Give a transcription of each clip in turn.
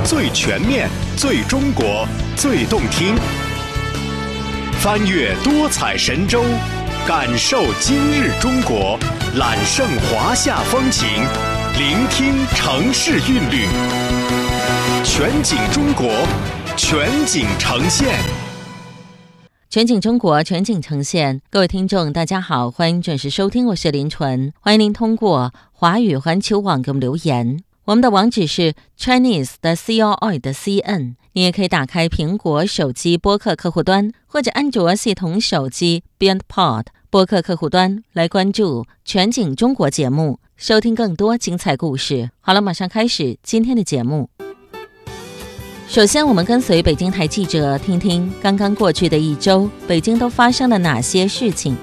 最全面、最中国、最动听。翻越多彩神州，感受今日中国，揽胜华夏风情，聆听城市韵律。全景中国，全景呈现。 全景中国，全景呈现。各位听众大家好，欢迎准时收听，我是林纯。欢迎您通过华语环球网给我们留言，我们的网址是 Chinese 的 COI 的 CN。 你也可以打开苹果手机播客客户端或者安卓系统手机 BeyondPod 播客客户端来关注全景中国节目，收听更多精彩故事。好了，马上开始今天的节目。首先，我们跟随北京台记者听听刚刚过去的一周，北京都发生了哪些事情。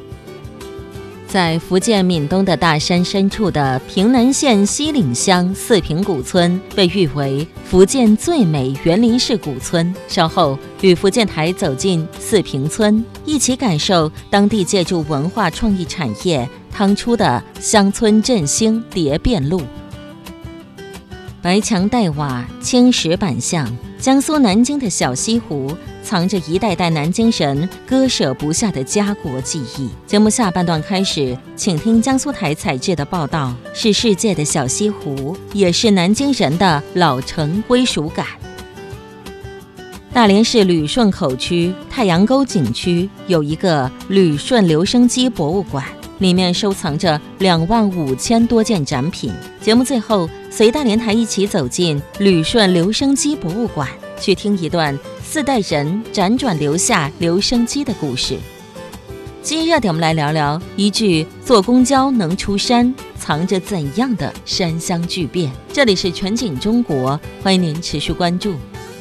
在福建闽东的大山深处的平南县西岭乡四平古村，被誉为福建最美园林式古村。稍后与福建台走进四平村，一起感受当地借助文化创意产业趟出的乡村振兴蝶变路。白墙黛瓦，青石板巷，江苏南京的小西湖藏着一代代南京人割舍不下的家国记忆。节目下半段开始，请听江苏台采制的报道，是世界的小西湖，也是南京人的老城归属感。大连市旅顺口区太阳沟景区有一个旅顺留声机博物馆，里面收藏着25000多件展品。节目最后，随大连台一起走进旅顺留声机博物馆，去听一段4代人辗转留下留声机的故事。今日热点，我们来聊聊一句坐公交能出山，藏着怎样的山乡巨变。这里是全景中国，欢迎您持续关注。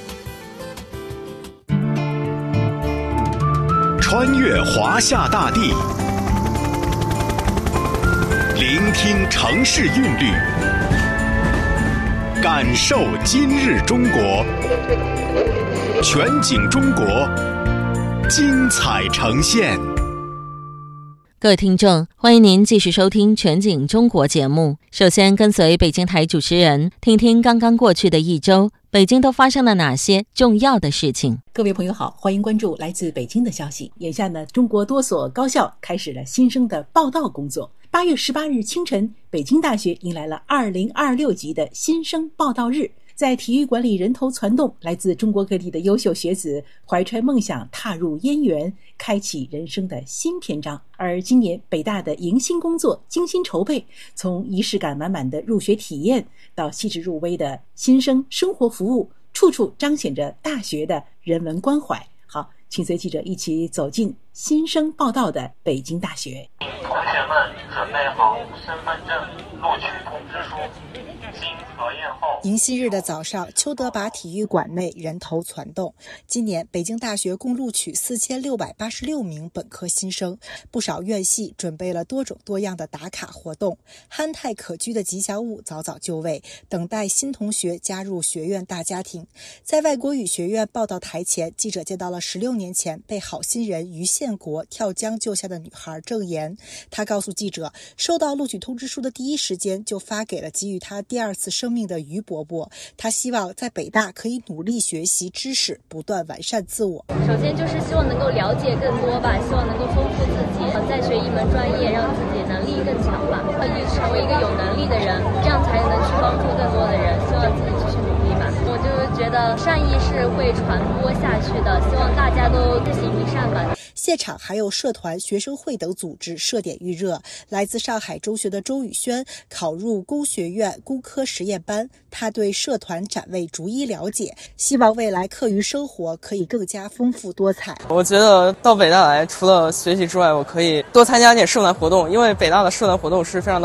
穿越华夏大地，聆听城市韵律，感受今日中国。全景中国，精彩呈现。 各位听众，欢迎您继续收听全景中国节目。首先跟随北京台主持人听听刚刚过去的一周，北京都发生了哪些重要的事情。 各位朋友好，欢迎关注来自北京的消息。眼下呢，中国多所高校开始了新生的报到工作。8月18日清晨，北京大学迎来了2026级的新生报到日。在体育馆里人头攒动，来自中国各地的优秀学子怀揣梦想踏入燕园，开启人生的新篇章。而今年北大的迎新工作精心筹备，从仪式感满满的入学体验到细致入微的新生生活服务，处处彰显着大学的人文关怀。好，请随记者一起走进新生报到的北京大学。 同学们准备好身份证、录取通知书。经核验后， 迎新日的早上，邱德拔体育馆内人头攒动。今年北京大学共录取4686名本科新生，不少院系准备了多种多样的打卡活动，憨态可掬的吉祥物早早就位，等待新同学加入学院大家庭。在外国语学院报到台前，记者见到了16年前被好心人于宪国跳江救下的女孩郑妍。她告诉记者，收到录取通知书的第一时间就发给了给予她第2次生命的于伯伯。她希望在北大可以努力学习知识，不断完善自我。 首先就是希望能够了解更多吧，希望能够丰富自己，再学一门专业，让自己能力更强吧，成为一个有能力的人，这样才能去帮助更多的人。希望自己继续努力吧。我就觉得善意是会传播下去的，希望大家都自行一善吧。 现场还有社团、学生会等组织设点预热。来自上海中学的周宇轩考入工学院工科实验班，他对社团展位逐一了解，希望未来课余生活可以更加丰富多彩。 我觉得到北大来，除了学习之外，我可以多参加点社团活动，因为北大的社团活动是非常的